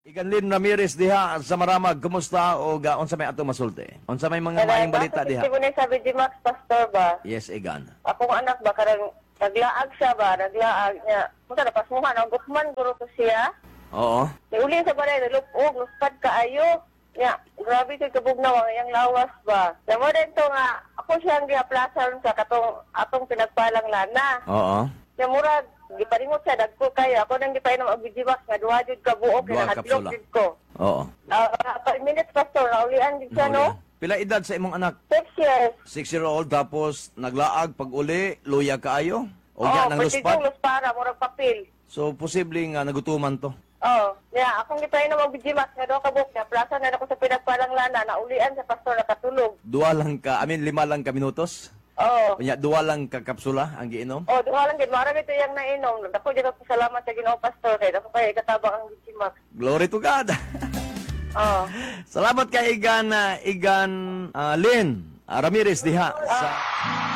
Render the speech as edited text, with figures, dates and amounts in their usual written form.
Iganlin Ramirez diha sa Maramag, kumusta o unsa may ato masulti? Unsa may mga maayong balita diha? Kasi ko sabi di Max Pastor ba? Yes, Igan. Akong anak ba karang naglaag siya ba? Naglaag niya. Punta na pasmuhan ang gukman guro ko siya. Oo. Uli sa balay nalupog, luspad kaayo. Ya, grabe kay kabugnaw ang iyang lawas ba. Namo din to nga ako siyang giaplasan sa atong pinagpalang lana. Oo. Ya murag giparingot siya dagko kayo. Ako nang gipainom og bijiwas nga duha jud ka buok Duha na hadlok kapsula. jud ko. Oo. 5 minutes pastor naulian jud siya no. Pila edad sa imong anak? 6 years. 6-year-old tapos naglaag pag uli, luya kaayo? O Oh, yan ang luspad? luspara murag papel. So posible nga nagutuman to. Oh, yeah, akong gipainom og bijiwas nga duha ka buok na plaza na ako sa pinagpalang lana naulian sa pastor nakatulog. Lima lang ka minutos? Oh. Kanya, duwa lang ka kapsula ang giinom? Oh, duha lang gid mara ito yang nainom. Dako jud ako salamat sa Ginoo pastor kay dako kay katabang ang bijiwas. Glory to God! Oh. Salamat kay Igan Lynn Ramirez diha sa